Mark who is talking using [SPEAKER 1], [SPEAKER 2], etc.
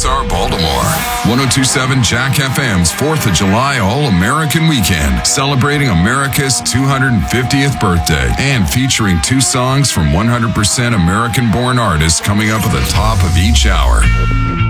[SPEAKER 1] KSR Baltimore. 102.7 Jack FM's 4th of July All-American Weekend, celebrating America's 250th birthday and featuring 2 songs from 100% American-born artists coming up at the top of each hour.